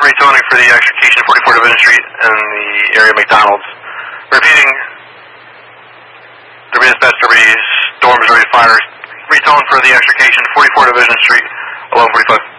retoning for the extrication 44 Division Street and the area of McDonald's. Repeating, Derby dispatch, Derby storm is ready to fire. Retone for the extrication 44 Division Street, 11:45.